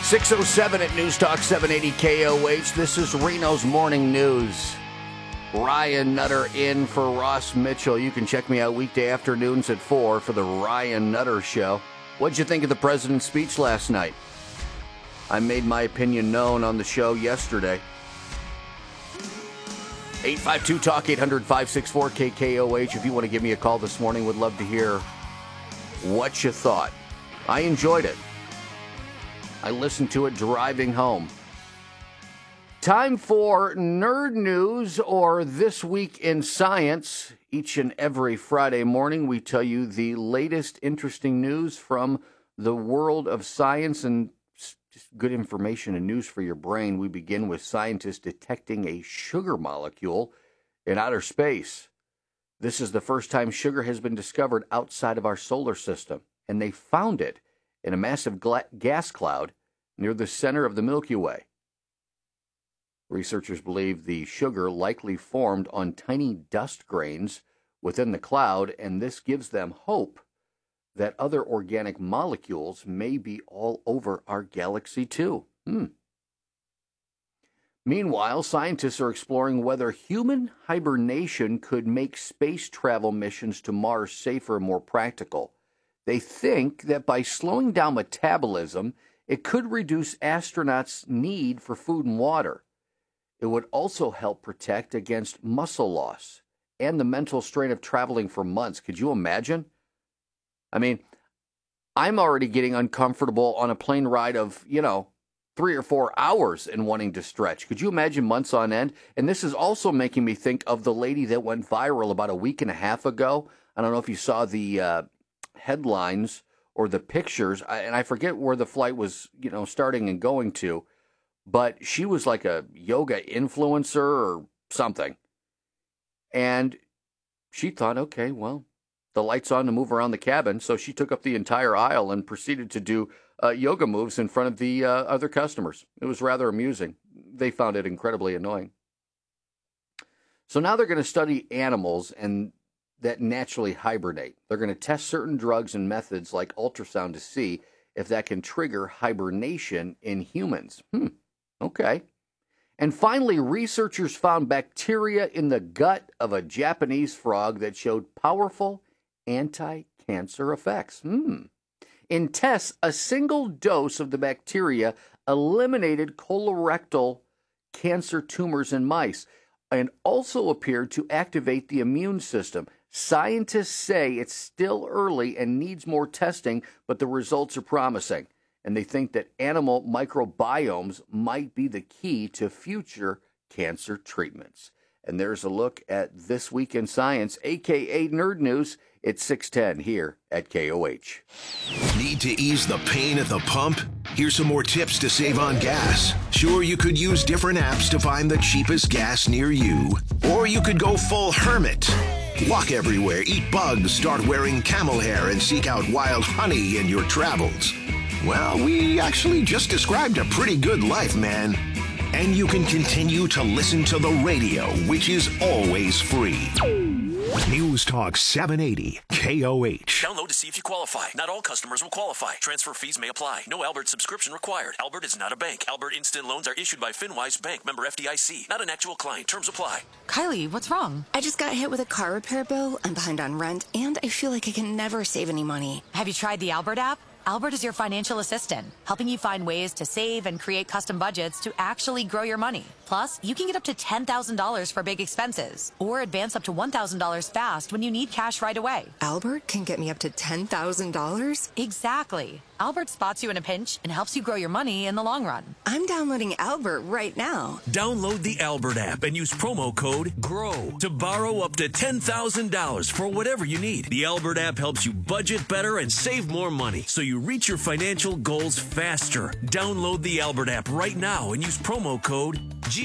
6:07 at News Talk 780 KOH. This is Reno's Morning News. Ryan Nutter in for Ross Mitchell. You can check me out weekday afternoons at 4 for the Ryan Nutter Show. What'd you think of the president's speech last night? I made my opinion known on the show yesterday. 852-TALK, 800-564-KKOH. If you want to give me a call this morning, would love to hear what you thought. I enjoyed it. I listened to it driving home. Time for Nerd News, or This Week in Science. Each and every Friday morning, we tell you the latest interesting news from the world of science and just good information and news for your brain. We begin with scientists detecting a sugar molecule in outer space. This is the first time sugar has been discovered outside of our solar system, and they found it in a massive gas cloud near the center of the Milky Way. Researchers believe the sugar likely formed on tiny dust grains within the cloud, and this gives them hope that other organic molecules may be all over our galaxy too. Meanwhile, scientists are exploring whether human hibernation could make space travel missions to Mars safer and more practical. They think that by slowing down metabolism, it could reduce astronauts' need for food and water. It would also help protect against muscle loss and the mental strain of traveling for months. Could you imagine? I mean, I'm already getting uncomfortable on a plane ride of, 3 or 4 hours and wanting to stretch. Could you imagine months on end? And this is also making me think of the lady that went viral about a week and a half ago. I don't know if you saw the headlines or the pictures, and I forget where the flight was, starting and going to, but she was like a yoga influencer or something. And she thought, okay, well, the light's on to move around the cabin, so she took up the entire aisle and proceeded to do yoga moves in front of the other customers. It was rather amusing. They found it incredibly annoying. So now they're going to study animals and that naturally hibernate. They're going to test certain drugs and methods like ultrasound to see if that can trigger hibernation in humans. Okay. And finally, researchers found bacteria in the gut of a Japanese frog that showed powerful anti-cancer effects. In tests, a single dose of the bacteria eliminated colorectal cancer tumors in mice and also appeared to activate the immune system. Scientists say it's still early and needs more testing, but the results are promising. And they think that animal microbiomes might be the key to future cancer treatments. And there's a look at This Week in Science, a.k.a. Nerd News. It's 6:10 here at KOH. Need to ease the pain at the pump? Here's some more tips to save on gas. Sure, you could use different apps to find the cheapest gas near you. Or you could go full hermit. Walk everywhere, eat bugs, start wearing camel hair, and seek out wild honey in your travels. Well, we actually just described a pretty good life, man. And you can continue to listen to the radio, which is always free. News Talk 780 KOH. Download to see if you qualify. Not all customers will qualify. Transfer fees may apply. No Albert subscription required. Albert is not a bank. Albert Instant Loans are issued by FinWise Bank, member FDIC. Not an actual client. Terms apply. Kylie, what's wrong? I just got hit with a car repair bill. I'm behind on rent, and I feel like I can never save any money. Have you tried the Albert app? Albert is your financial assistant, helping you find ways to save and create custom budgets to actually grow your money. Plus, you can get up to $10,000 for big expenses or advance up to $1,000 fast when you need cash right away. Albert can get me up to $10,000? Exactly. Albert spots you in a pinch and helps you grow your money in the long run. I'm downloading Albert right now. Download the Albert app and use promo code GROW to borrow up to $10,000 for whatever you need. The Albert app helps you budget better and save more money so you reach your financial goals faster. Download the Albert app right now and use promo code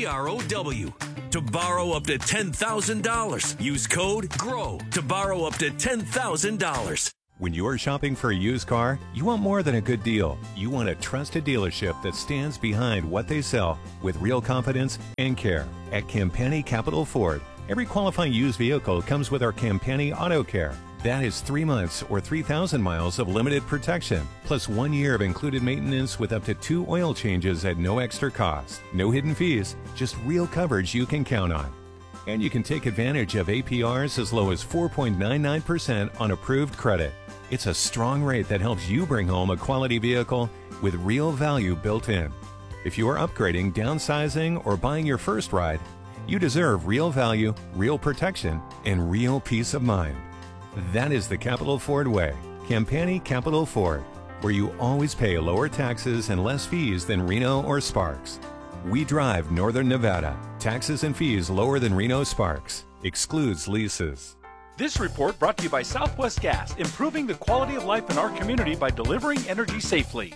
GROW to borrow up to $10,000. Use code GROW to borrow up to $10,000. When you're shopping for a used car, you want more than a good deal. You want a trusted dealership that stands behind what they sell with real confidence and care. At Campani Capital Ford, every qualifying used vehicle comes with our Campani Auto Care. That is 3 months or 3,000 miles of limited protection, plus 1 year of included maintenance with up to 2 oil changes at no extra cost. No hidden fees, just real coverage you can count on. And you can take advantage of APRs as low as 4.99% on approved credit. It's a strong rate that helps you bring home a quality vehicle with real value built in. If you are upgrading, downsizing, or buying your first ride, you deserve real value, real protection, and real peace of mind. That is the Capital Ford way. Campani Capital Ford, where you always pay lower taxes and less fees than Reno or Sparks. We drive Northern Nevada. Taxes and fees lower than Reno Sparks. Excludes leases. This report brought to you by Southwest Gas, improving the quality of life in our community by delivering energy safely.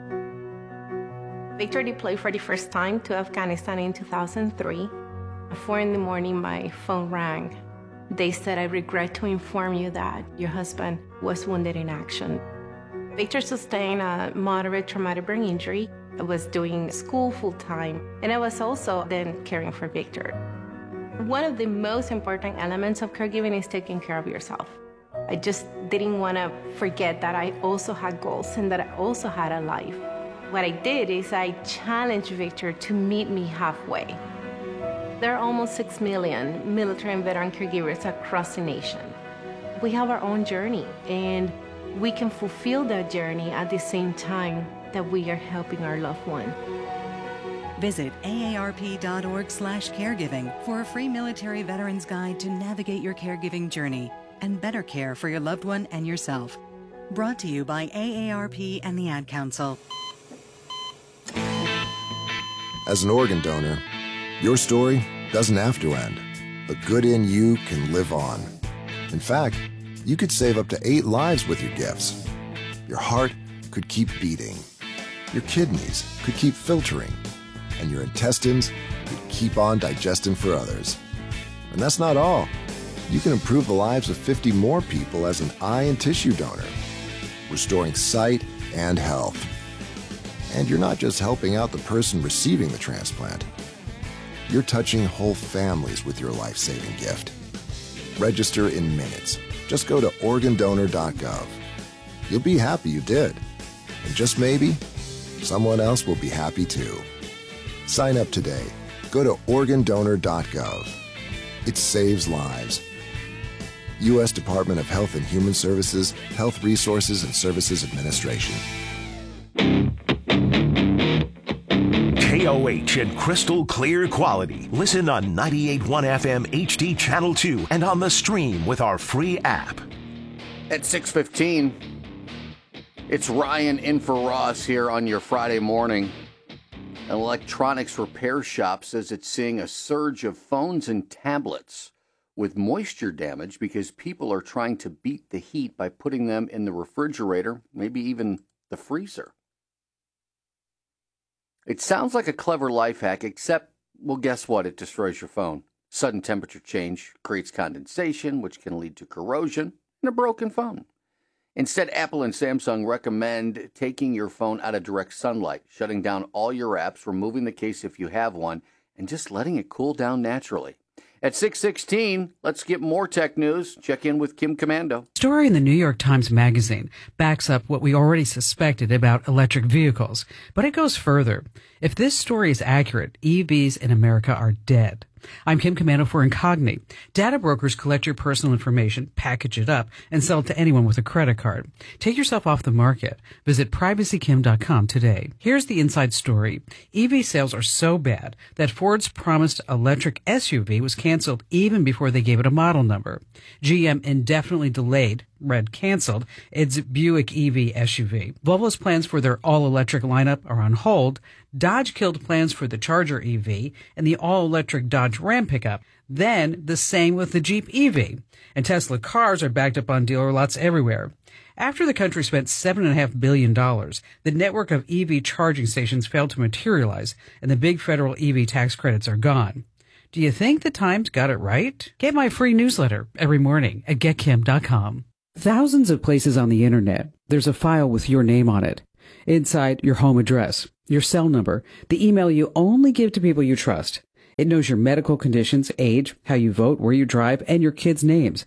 Victor deployed for the first time to Afghanistan in 2003. At 4 in the morning, my phone rang. They said, "I regret to inform you that your husband was wounded in action." Victor sustained a moderate traumatic brain injury. I was doing school full-time, and I was also then caring for Victor. One of the most important elements of caregiving is taking care of yourself. I just didn't want to forget that I also had goals and that I also had a life. What I did is I challenged Victor to meet me halfway. There are almost 6 million military and veteran caregivers across the nation. We have our own journey, and we can fulfill that journey at the same time that we are helping our loved one. Visit aarp.org/caregiving for a free military veterans guide to navigate your caregiving journey and better care for your loved one and yourself. Brought to you by AARP and the Ad Council. As an organ donor, your story doesn't have to end. The good in you can live on. In fact, you could save up to 8 lives with your gifts. Your heart could keep beating. Your kidneys could keep filtering. And your intestines could keep on digesting for others. And that's not all. You can improve the lives of 50 more people as an eye and tissue donor, restoring sight and health. And you're not just helping out the person receiving the transplant. You're touching whole families with your life-saving gift. Register in minutes. Just go to organdonor.gov. You'll be happy you did. And just maybe, someone else will be happy too. Sign up today. Go to organdonor.gov. It saves lives. U.S. Department of Health and Human Services, Health Resources and Services Administration. KOH and crystal clear quality. Listen on 98.1 FM HD Channel 2 and on the stream with our free app. At 6:15, it's Ryan in for Ross here on your Friday morning. An electronics repair shop says it's seeing a surge of phones and tablets with moisture damage because people are trying to beat the heat by putting them in the refrigerator, maybe even the freezer. It sounds like a clever life hack, except, well, guess what? It destroys your phone. Sudden temperature change creates condensation, which can lead to corrosion and a broken phone. Instead, Apple and Samsung recommend taking your phone out of direct sunlight, shutting down all your apps, removing the case if you have one, and just letting it cool down naturally. At 6:16, let's get more tech news. Check in with Kim Komando. Story in the New York Times Magazine backs up what we already suspected about electric vehicles, but it goes further. If this story is accurate, EVs in America are dead. I'm Kim Komando for Incogni. Data brokers collect your personal information, package it up, and sell it to anyone with a credit card. Take yourself off the market. Visit privacykim.com today. Here's the inside story. EV sales are so bad that Ford's promised electric SUV was canceled even before they gave it a model number. GM indefinitely delayed, canceled, its Buick EV SUV. Volvo's plans for their all-electric lineup are on hold. Dodge killed plans for the Charger EV and the all-electric Dodge Ram pickup. Then the same with the Jeep EV. And Tesla cars are backed up on dealer lots everywhere. After the country spent $7.5 billion, the network of EV charging stations failed to materialize, and the big federal EV tax credits are gone. Do you think the Times got it right? Get my free newsletter every morning at getkim.com. Thousands of places on the internet, there's a file with your name on it. Inside, your home address, your cell number, the email you only give to people you trust. It knows your medical conditions, age, how you vote, where you drive, and your kids' names.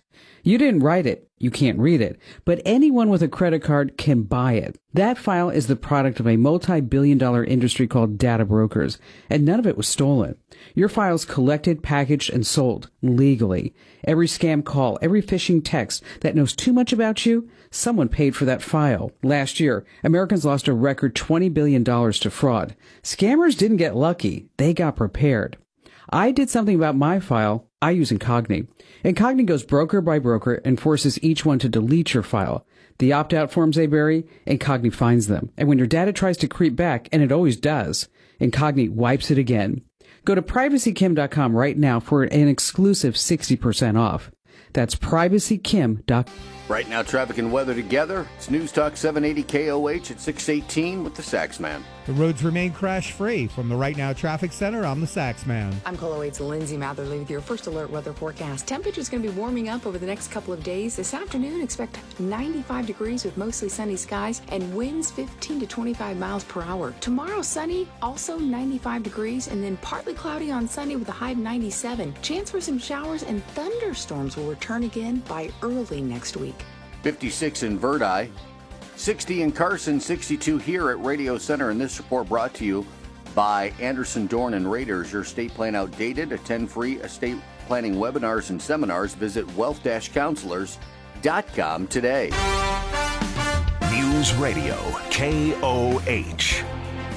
You didn't write it. You can't read it. But anyone with a credit card can buy it. That file is the product of a multi-billion-dollar industry called data brokers, and none of it was stolen. Your file's collected, packaged, and sold legally. Every scam call, every phishing text that knows too much about you, someone paid for that file. Last year, Americans lost a record $20 billion to fraud. Scammers didn't get lucky. They got prepared. I did something about my file. I use Incogni. Incogni goes broker by broker and forces each one to delete your file. The opt-out forms they bury, Incogni finds them. And when your data tries to creep back, and it always does, Incogni wipes it again. Go to privacykim.com right now for an exclusive 60% off. That's privacykim.com. Right now, traffic and weather together. It's News Talk 780 KOH at 618 with the Saxman. The roads remain crash-free. From the Right Now Traffic Center, I'm the Saxman. I'm KOLO 8's Lindsay Matherly with your first alert weather forecast. Temperature's going to be warming up over the next couple of days. This afternoon, expect 95 degrees with mostly sunny skies and winds 15 to 25 miles per hour. Tomorrow, sunny, also 95 degrees, and then partly cloudy on Sunday with a high of 97. Chance for some showers and thunderstorms will return again by early next week. 56 in Verdi, 60 in Carson, 62 here at Radio Center. And this report brought to you by Anderson, Dorn, and Raiders. Your estate plan outdated? Attend free estate planning webinars and seminars. Visit wealth-counselors.com today. News Radio, KOH.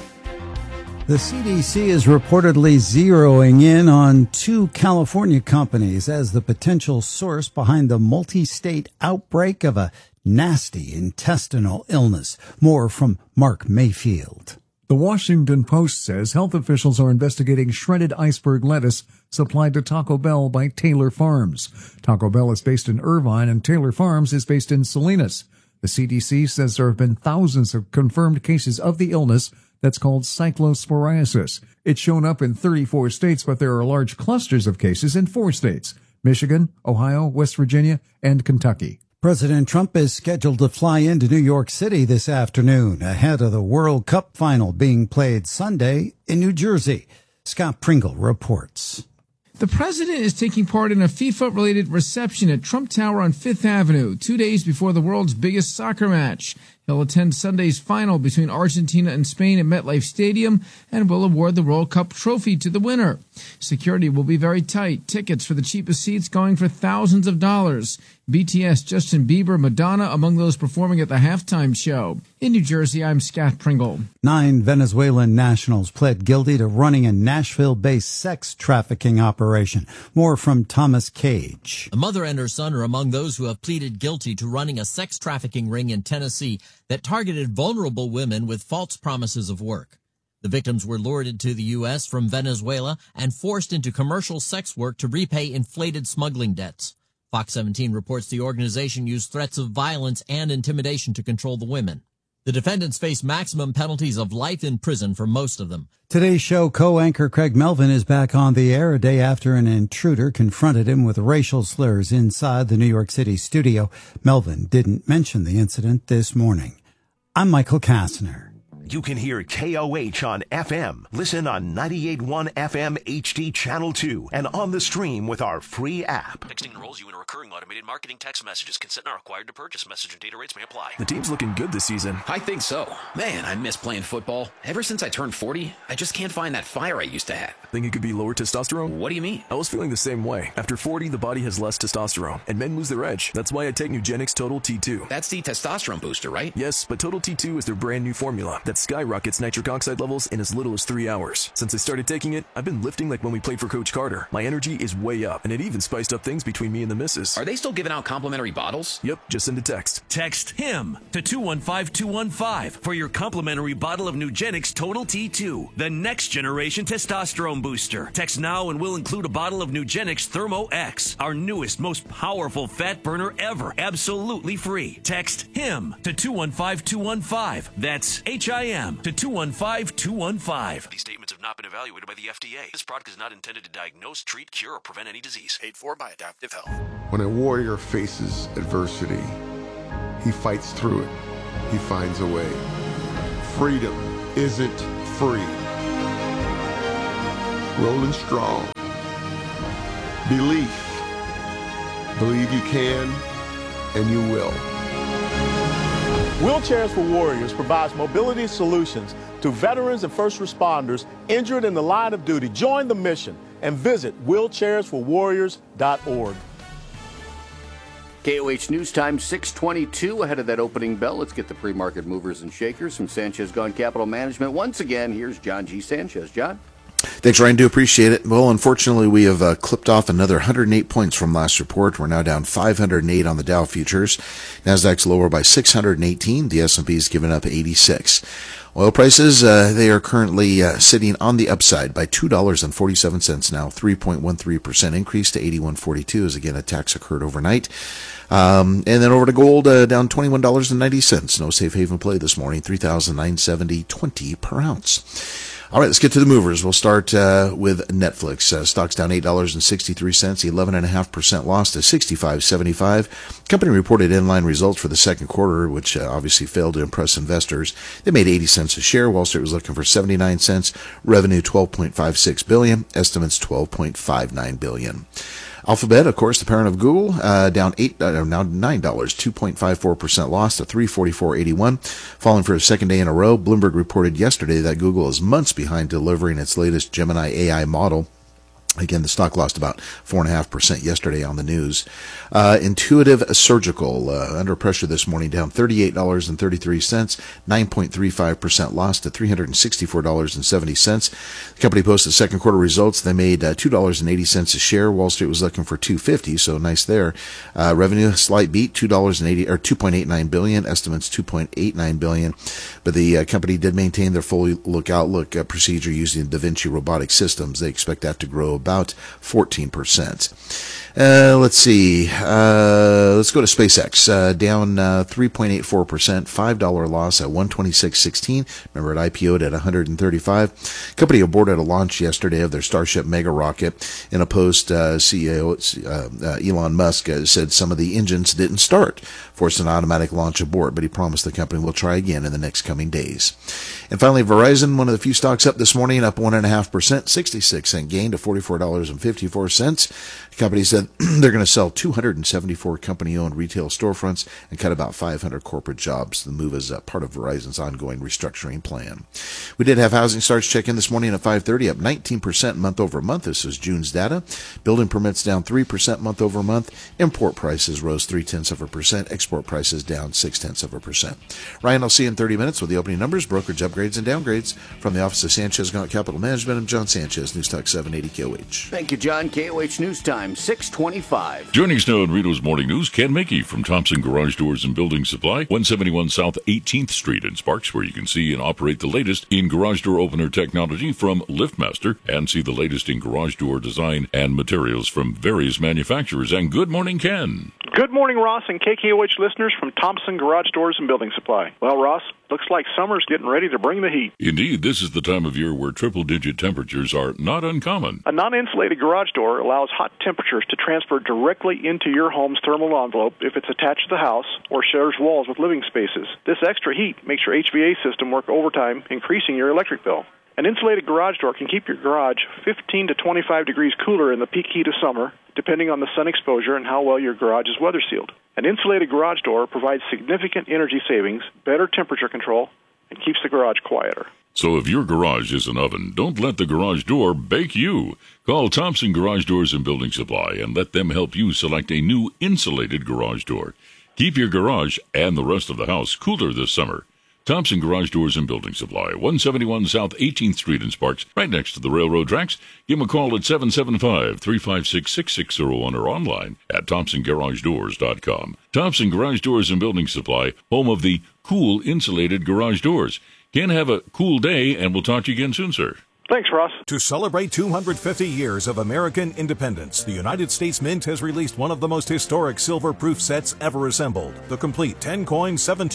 The CDC is reportedly zeroing in on 2 California companies as the potential source behind the multi-state outbreak of a nasty intestinal illness. More from Mark Mayfield. The Washington Post says health officials are investigating shredded iceberg lettuce supplied to Taco Bell by Taylor Farms. Taco Bell is based in Irvine and Taylor Farms is based in Salinas. The CDC says there have been thousands of confirmed cases of the illness that's called cyclosporiasis. It's shown up in 34 states, but there are large clusters of cases in 4 states: Michigan, Ohio, West Virginia, and Kentucky. President Trump is scheduled to fly into New York City this afternoon ahead of the World Cup final being played Sunday in New Jersey. Scott Pringle reports. The president is taking part in a FIFA-related reception at Trump Tower on 5th Avenue, 2 days before the world's biggest soccer match. He'll attend Sunday's final between Argentina and Spain at MetLife Stadium and will award the World Cup trophy to the winner. Security will be very tight. Tickets for the cheapest seats going for thousands of dollars. BTS, Justin Bieber, Madonna among those performing at the halftime show. In New Jersey, I'm Scott Pringle. 9 Venezuelan nationals pled guilty to running a Nashville-based sex trafficking operation. More from Thomas Cage. The mother and her son are among those who have pleaded guilty to running a sex trafficking ring in Tennessee that targeted vulnerable women with false promises of work. The victims were lured into the U.S. from Venezuela and forced into commercial sex work to repay inflated smuggling debts. Fox 17 reports the organization used threats of violence and intimidation to control the women. The defendants face maximum penalties of life in prison for most of them. Today's show co-anchor Craig Melvin is back on the air a day after an intruder confronted him with racial slurs inside the New York City studio. Melvin didn't mention the incident this morning. I'm Michael Kastner. You can hear KOH on FM. Listen on 98.1 FM HD Channel 2 and on the stream with our free app. Texting enrolls you in a recurring automated marketing text messages. Consent not required to purchase. Message and data rates may apply. The team's looking good this season. I think so. Man, I miss playing football. Ever since I turned 40, I just can't find that fire I used to have. Think it could be lower testosterone? What do you mean? I was feeling the same way. After 40, the body has less testosterone, and men lose their edge. That's why I take Nugenix Total T2. That's the testosterone booster, right? Yes, but Total T2 is their brand new formula that skyrockets nitric oxide levels in as little as 3 hours. Since I started taking it, I've been lifting like when we played for Coach Carter. My energy is way up, and it even spiced up things between me and the missus. Are they still giving out complimentary bottles? Yep, just send a text. Text HIM to 215-215 for your complimentary bottle of Nugenix Total T2, the next generation testosterone booster. Text now and we'll include a bottle of Nugenix Thermo X, our newest, most powerful fat burner ever, absolutely free. Text HIM to 215-215. That's HIM to 215-215. These statements have not been evaluated by the FDA. This product is not intended to diagnose, treat, cure, or prevent any disease. Paid for by Adaptive Health. When a warrior faces adversity, he fights through it. He finds a way. Freedom isn't free. Rolling strong. Belief Believe you can, and you will. Wheelchairs for Warriors provides mobility solutions to veterans and first responders injured in the line of duty. Join the mission and visit wheelchairsforwarriors.org. KOH News Time, 6:22. Ahead of that opening bell, let's get the pre-market movers and shakers from Sanchez Gone Capital Management. Once again, here's John G. Sanchez. John? Thanks, Ryan. Do appreciate it. Well, unfortunately, we have clipped off another 108 points from last report. We're now down 508 on the Dow futures. Nasdaq's lower by 618. The S&P's given up 86. Oil prices, they are currently sitting on the upside by $2.47 now, 3.13% increase to 81.42 as, again, attacks occurred overnight. And then over to gold, down $21.90. No safe haven play this morning, $3,970.20 per ounce. All right, let's get to the movers. We'll start with Netflix. Stock's down $8.63, 11.5% loss to $65.75. Company reported in-line results for the second quarter, which obviously failed to impress investors. They made 80 cents a share. Wall Street was looking for 79 cents. Revenue $12.56 billion. Estimates $12.59 billion. Alphabet, of course, the parent of Google, down now $9, 2.54% loss to $344.81, falling for a second day in a row. Bloomberg reported yesterday that Google is months behind delivering its latest Gemini AI model. Again, the stock lost about 4.5% yesterday on the news. Intuitive Surgical, under pressure this morning, down $38.33, 9.35% loss to $364.70. The company posted second quarter results. They made $2.80 a share. Wall Street was looking for $2.50, so nice there. Revenue, slight beat, $2.89 billion. Estimates $2.89 billion. But the company did maintain their full outlook procedure using Da Vinci robotic systems. They expect that to grow about 14%. Let's see. Let's go to SpaceX. Down 3.84%, $5 loss at $126.16. Remember, it IPO'd at $135. Company aborted a launch yesterday of their Starship mega rocket. In a post, CEO Elon Musk said some of the engines didn't start, forced an automatic launch abort, but he promised the company will try again in the next coming days. And finally, Verizon, one of the few stocks up this morning, up 1.5%, 66-cent gain to $44.54. The company said they're going to sell 274 company-owned retail storefronts and cut about 500 corporate jobs. The move is part of Verizon's ongoing restructuring plan. We did have housing starts check in this morning at 5:30, up 19% month over month. This is June's data. Building permits down 3% month over month. Import prices rose 0.3%. Export prices down 0.6%. Ryan, I'll see you in 30 minutes with the opening numbers, brokerage upgrades and downgrades. From the office of Sanchez Gaunt Capital Management, I'm John Sanchez, News Talk 780 KOH. Thank you, John. KOH News Time, 6:25. Joining us now in Rito's Morning News, Ken Mickey from Thompson Garage Doors and Building Supply, 171 South 18th Street in Sparks, where you can see and operate the latest in garage door opener technology from LiftMaster and see the latest in garage door design and materials from various manufacturers. And good morning, Ken. Good morning, Ross and KKOH listeners from Thompson Garage Doors and Building Supply. Well, Ross, looks like summer's getting ready to bring the heat. Indeed, this is the time of year where triple-digit temperatures are not uncommon. A non-insulated garage door allows hot temperatures to transfer directly into your home's thermal envelope if it's attached to the house or shares walls with living spaces. This extra heat makes your HVAC system work overtime, increasing your electric bill. An insulated garage door can keep your garage 15 to 25 degrees cooler in the peak heat of summer, depending on the sun exposure and how well your garage is weather sealed. An insulated garage door provides significant energy savings, better temperature control, and keeps the garage quieter. So if your garage is an oven, don't let the garage door bake you. Call Thompson Garage Doors and Building Supply and let them help you select a new insulated garage door. Keep your garage and the rest of the house cooler this summer. Thompson Garage Doors and Building Supply, 171 South 18th Street in Sparks, right next to the railroad tracks. Give them a call at 775-356-6601 or online at ThompsonGarageDoors.com. Thompson Garage Doors and Building Supply, home of the cool insulated garage doors. Can have a cool day, and we'll talk to you again soon, sir. Thanks, Ross. To celebrate 250 years of American independence, the United States Mint has released one of the most historic silver-proof sets ever assembled, the complete 10-coin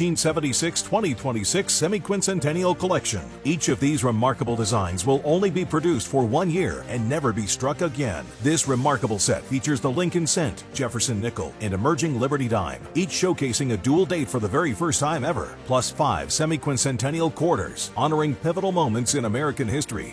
1776-2026 semi-quincentennial collection. Each of these remarkable designs will only be produced for 1 year and never be struck again. This remarkable set features the Lincoln Cent, Jefferson Nickel, and emerging Liberty Dime, each showcasing a dual date for the very first time ever, plus 5 semi-quincentennial quarters, honoring pivotal moments in American history.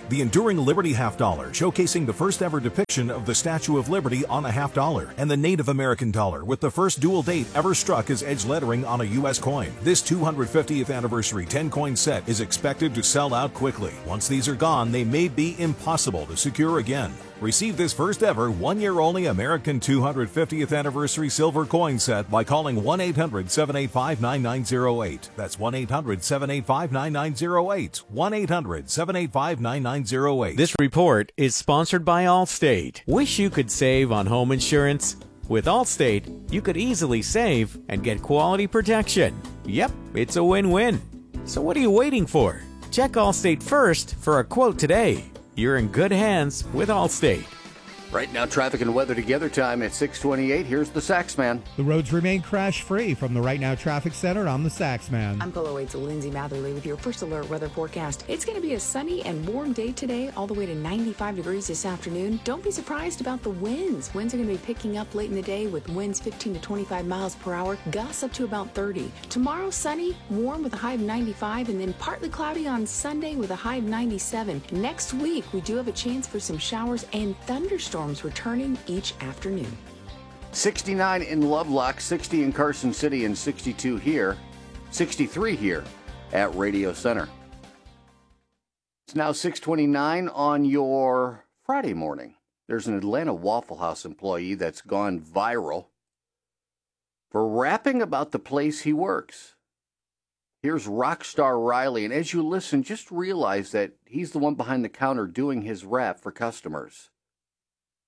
The Enduring Liberty Half Dollar, showcasing the first ever depiction of the Statue of Liberty on a half dollar, and the Native American dollar with the first dual date ever struck as edge lettering on a U.S. coin. This 250th anniversary 10-coin set is expected to sell out quickly. Once these are gone, they may be impossible to secure again. Receive this first ever 1 year only American 250th anniversary silver coin set by calling 1-800-785-9908. That's 1-800-785-9908. 1-800-785-9908. This report is sponsored by Allstate. Wish you could save on home insurance? With Allstate, you could easily save and get quality protection. Yep, it's a win-win. So what are you waiting for? Check Allstate first for a quote today. You're in good hands with Allstate. Right now, traffic and weather together time at 6:28. Here's the Saxman. The roads remain crash-free from the Right Now Traffic Center. I'm the Saxman. I'm Polo 8's Lindsay Matherly with your First Alert weather forecast. It's going to be a sunny and warm day today, all the way to 95 degrees this afternoon. Don't be surprised about the winds. Winds are going to be picking up late in the day with winds 15 to 25 miles per hour, gusts up to about 30. Tomorrow, sunny, warm with a high of 95, and then partly cloudy on Sunday with a high of 97. Next week, we do have a chance for some showers and thunderstorms returning each afternoon. 69 in Lovelock, 60 in Carson City, and 62 here, 63 here at Radio Center. It's now 6:29 on your Friday morning. There's an Atlanta Waffle House employee that's gone viral for rapping about the place he works. Here's Rockstar Riley, and as you listen, just realize that he's the one behind the counter doing his rap for customers.